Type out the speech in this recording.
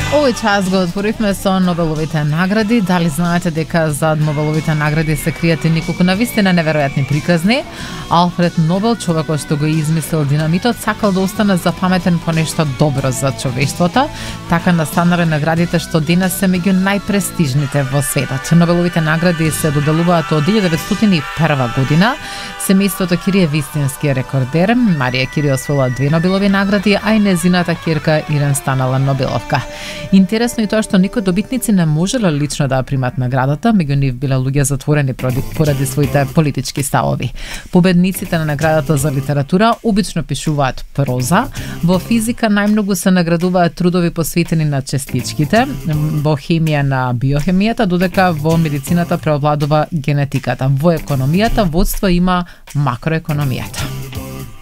Овој час го отворивме со Нобеловите награди. Дали знаете дека зад Нобеловите награди се кријат и неколку навистина неверојатни приказни? Алфред Нобел, човекот што го измислил динамитот, сакал да остане запаметен по нешто добро за човештвото. Така настанале наградите што денес се меѓу најпрестижните во светот. Нобеловите награди се доделуваат од 1901 година. Семејството Кири е вистински рекордер. Марија Кири освоила 2 Нобелови награди, а и незината ќерка Ирен станала Нобеловка. Интересно и тоа што никој добитници не можеле лично да примат наградата, меѓу нив биле луѓе затворени поради своите политички ставови. Победниците на наградата за литература обично пишуваат проза. Во физика најмногу се наградуваат трудови посветени на частичките, во хемија на биохемијата, додека во медицината преовладува генетиката. Во економијата водство има макроекономијата.